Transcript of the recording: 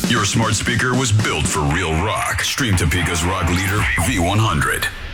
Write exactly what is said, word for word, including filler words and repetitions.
Your smart speaker was built for real rock. Stream Topeka's rock leader, V one hundred.